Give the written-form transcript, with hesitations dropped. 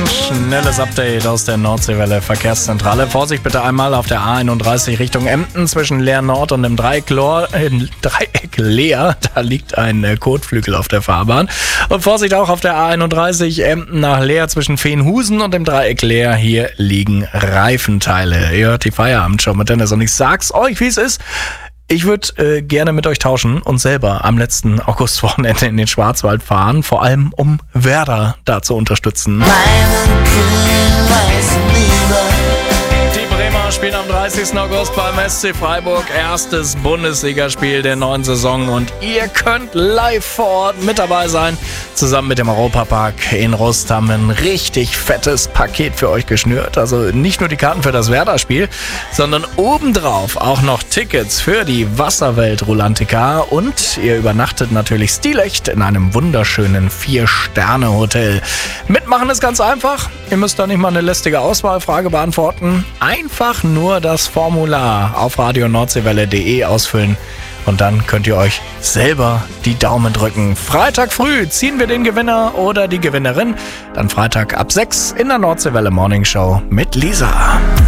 Schnelles Update aus der Nordseewelle Verkehrszentrale. Vorsicht bitte einmal auf der A31 Richtung Emden zwischen Leer Nord und dem Dreieck Leer. Da liegt ein Kotflügel auf der Fahrbahn. Und Vorsicht auch auf der A31 Emden nach Leer zwischen Veenhusen und dem Dreieck Leer. Hier liegen Reifenteile. Ihr hört die Feierabendshow mit Dennis und ich sag's euch, wie es ist. Ich würde gerne mit euch tauschen und selber am letzten Augustwochenende in den Schwarzwald fahren, vor allem um Werder da zu unterstützen. Die Bremer spielen am 30. August beim SC Freiburg erstes Bundesligaspiel der neuen Saison und ihr könnt live vor Ort mit dabei sein. Zusammen mit dem Europapark in Rust haben wir ein richtig fettes Paket für euch geschnürt. Also nicht nur die Karten für das Werder-Spiel, sondern obendrauf auch noch Tickets für die Wasserwelt Rulantica und ihr übernachtet natürlich stilecht in einem wunderschönen 4-Sterne-Hotel. Mitmachen ist ganz einfach. Ihr müsst da nicht mal eine lästige Auswahlfrage beantworten. Einfach nur das Formular auf radionordseewelle.de ausfüllen. Und dann könnt ihr euch selber die Daumen drücken. Freitag früh ziehen wir den Gewinner oder die Gewinnerin. Dann Freitag ab 6 in der Nordseewelle Morning Show mit Lisa.